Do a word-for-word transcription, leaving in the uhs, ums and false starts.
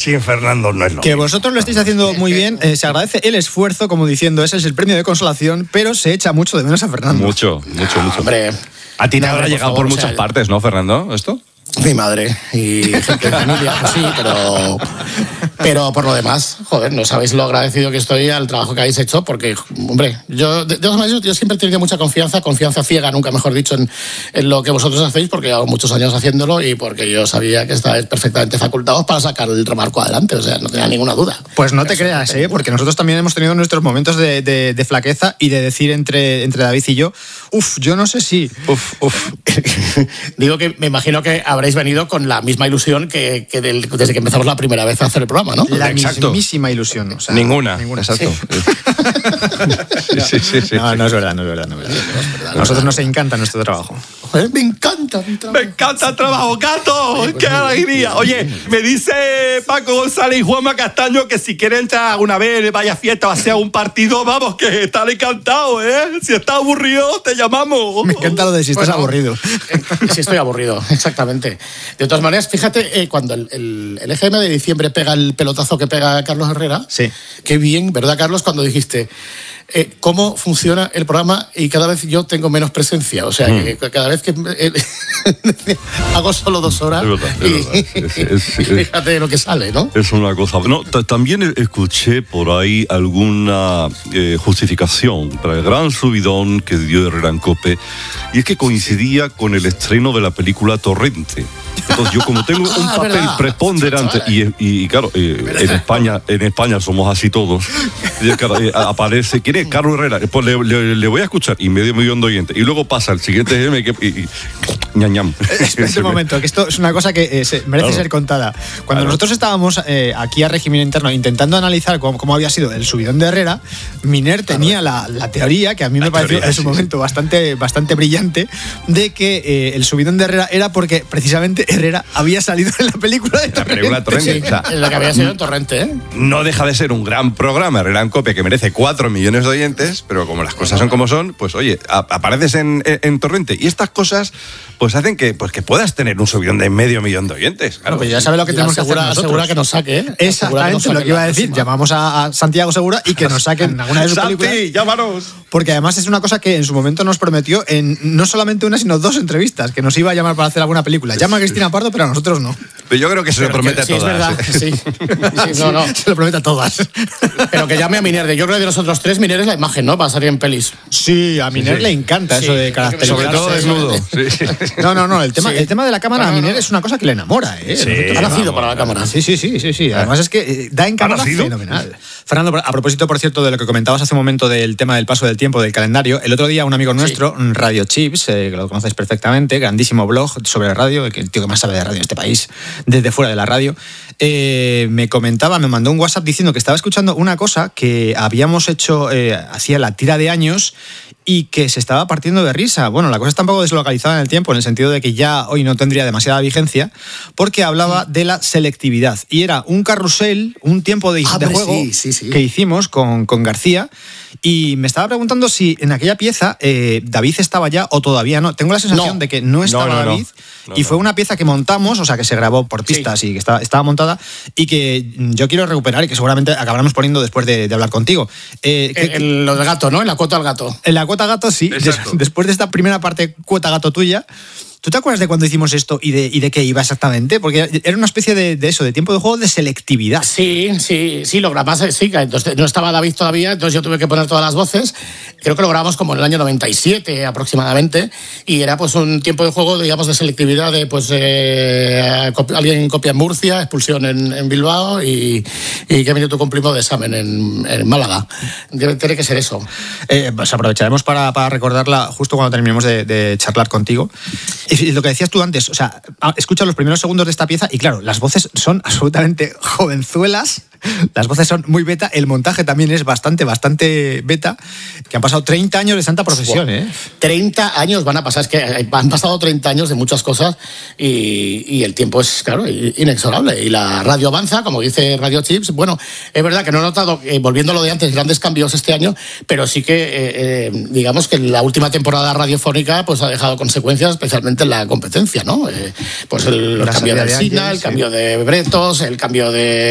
sin Fernando no es lo Que mismo. vosotros lo estáis haciendo muy bien, eh, se agradece el esfuerzo, como diciendo, ese es el premio de consolación, pero se echa mucho de menos a Fernando. Mucho, mucho, mucho. Hombre, A ti te no, habrá por llegado favor, por o muchas sea, partes, ¿no, Fernando? ¿Esto? mi madre y gente de familia, pues sí, pero, pero por lo demás, joder, no sabéis lo agradecido que estoy al trabajo que habéis hecho, porque, hombre, yo, de, de todas maneras, yo siempre he tenido mucha confianza, confianza ciega, nunca mejor dicho, en, en lo que vosotros hacéis, porque llevo muchos años haciéndolo y porque yo sabía que estáis perfectamente facultados para sacar el remarco adelante, o sea, no tenía ninguna duda. Pues no te creas, ¿eh? Porque nosotros también hemos tenido nuestros momentos de, de, de flaqueza y de decir entre, entre David y yo, uff, yo no sé si... Uf, uf. Digo que me imagino que habréis venido con la misma ilusión que, que del, desde que empezamos la primera vez a hacer el programa, ¿no? La Exacto. mismísima ilusión. O sea, Ninguna. ninguna. Exacto. Sí, sí, sí. No, no es verdad, no es verdad, no es verdad. A nosotros nos encanta nuestro trabajo. Joder, me encanta mi trabajo. Me encanta el trabajo, gato. ¡Qué alegría! Oye, me dice Paco González y Juanma Castaño que si quieren entrar alguna vez, vaya fiesta o hacer un partido, vamos, que están encantados, ¿eh? Si estás aburrido, te llamamos. Me encanta lo de si estás Bueno, aburrido. eh, sí, estoy aburrido, exactamente. De todas maneras, fíjate, eh, cuando el, el, el E G M de diciembre pega el pelotazo que pega Carlos Herrera, Sí. qué bien, ¿verdad, Carlos? Cuando dijiste eh, cómo funciona el programa y cada vez yo tengo menos presencia. O sea, Mm. que cada vez que eh, hago solo dos horas Es verdad, es y, verdad. Es- es- y fíjate lo que sale, ¿no? Es una cosa. No, t- también escuché por ahí alguna eh, justificación para el gran subidón que dio Herrera en COPE, y es que coincidía con el estreno de la película Torrente. Entonces yo, como tengo un Ah, papel verdad. preponderante y, y, y, claro, eh, en España en España somos así todos, y, claro, eh, aparece, ¿quién es? Carlos Herrera. Pues le, le- le voy a escuchar y medio millón de oyentes, y luego pasa el siguiente G M que, y, y, ñam, ñam. Espera un momento, que esto es una cosa que eh, se- merece Claro. ser contada. Cuando Claro. nosotros estábamos eh, aquí a régimen interno intentando analizar cómo, cómo había sido el subidón de Herrera, Miner tenía la, la teoría, que a mí me La pareció teoría, en su sí, momento bastante, bastante brillante, de que eh, el subidón de Herrera era porque precisamente Herrera había salido en la película de La película Torrente. Torrente. O sea, En lo que había sido en Torrente, ¿eh? no deja de ser un gran programa, Herrera en COPE, que merece cuatro millones de oyentes, pero como las cosas son como son, pues oye, a- apareces en, en, en Torrente, y estas cosas pues hacen que, pues, que puedas tener un subidón de medio millón de oyentes. Claro. Pues ya sabe lo que Y tenemos que hacer asegura, nosotros. asegura que nos saque, ¿eh? Asegura que nos Exactamente saque lo que iba a la decir. próxima. Llamamos a, a Santiago Segura y que nos saquen alguna de sus películas. Santi, llámanos. Porque además es una cosa que en su momento nos prometió en no solamente una, sino dos entrevistas, que nos iba a llamar para hacer alguna película. Llama a Cristina Pardo, pero a nosotros no. Pero yo creo que se lo Pero promete que- a sí, es todas. verdad, ¿eh? sí. Sí, no, no. Se lo promete a todas. Pero que llame a Miner. Yo creo que de los otros tres, Miner es la imagen, ¿no? Para salir en pelis. Sí, a Miner sí. le encanta Sí, eso de creo que caracterizarse. Sobre todo desnudo. Sí. No, no, no. El tema, Sí. el tema de la cámara No, a no, Miner no. es una cosa que le enamora, ¿eh? Sí. Nosotros- Ha nacido vamos, para la cámara. Sí, sí, sí, sí, sí. Además es que eh, da en cámara nacido? fenomenal. Fernando, a propósito, por cierto, de lo que comentabas hace un momento del tema del paso del tiempo, del calendario, el otro día un amigo nuestro, Radio Chips, eh, que lo conocéis perfectamente, grandísimo blog sobre radio, el que- el tío que más sabe de radio en este país, desde fuera de la radio, eh, me comentaba, me mandó un WhatsApp diciendo que estaba escuchando una cosa que habíamos hecho eh, hacía la tira de años y que se estaba partiendo de risa. Bueno, la cosa está un poco deslocalizada en el tiempo, en el sentido de que ya hoy no tendría demasiada vigencia, porque hablaba de la selectividad. Y era un carrusel, un tiempo de, Ah, de hombre, juego sí, sí, sí. que hicimos con, con García. Y me estaba preguntando si en aquella pieza eh, David estaba ya o todavía no. Tengo la sensación No. de que no estaba No, no, no. David. No, y fue no. una pieza que montamos, o sea, que se grabó por pistas y que estaba, estaba montada, y que yo quiero recuperar y que seguramente acabaremos poniendo después de, de hablar contigo. Eh, que- El, el- lo del gato, ¿no? En la cuota al gato. en la cuota gato, sí. Exacto. Des- después de esta primera parte cuota gato tuya, ¿tú te acuerdas de cuando hicimos esto y de, y de qué iba exactamente? Porque era una especie de, de eso, de tiempo de juego de selectividad. Sí, sí, sí, lo grabamos, sí, que entonces no estaba David todavía, entonces yo tuve que poner todas las voces. Creo que lo grabamos como en el año noventa y siete aproximadamente, y era pues un tiempo de juego, digamos, de selectividad de pues eh, cop- alguien copia en Murcia, expulsión en, en Bilbao y, y qué minuto cumplimos de examen en, en Málaga. Debe, tiene que ser eso. Eh, pues aprovecharemos para, para recordarla justo cuando terminemos de, de charlar contigo. Y lo que decías tú antes, o sea, escucha los primeros segundos de esta pieza y claro, las voces son absolutamente jovenzuelas, las voces son muy beta, el montaje también es bastante, bastante beta, que han pasado treinta años de santa profesión, ¿eh? treinta años van a pasar, es que han pasado treinta años de muchas cosas y, y el tiempo es, claro, inexorable. Y la radio avanza, como dice Radio Chips. Bueno, es verdad que no he notado, eh, volviendo a lo de antes, grandes cambios este año, pero sí que, eh, eh, digamos que la última temporada radiofónica pues ha dejado consecuencias, especialmente en la competencia, ¿no? Eh, pues el, el La cambio salida de de Alsina, Ángel, el sí. cambio de Bretos, el cambio de